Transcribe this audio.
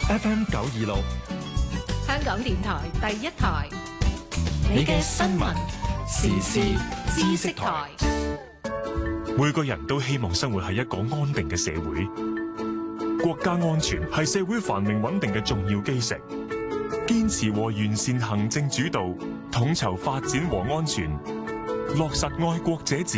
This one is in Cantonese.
FM 926， 香港電台第一台，你嘅新聞時事知識台。 每個人都希望生活喺一個安定嘅社會，國家安全係社會繁榮穩定嘅重要基石。堅持和完善行政主導，統籌發展和安全，落實愛國者治